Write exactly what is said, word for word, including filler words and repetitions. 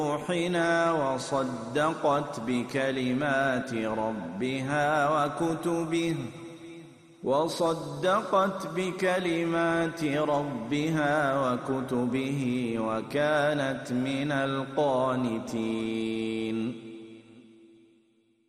روحنا وصدقت بكلمات ربها وكتبه وصدقت بكلمات ربها وكتبه وكانت من القانتين.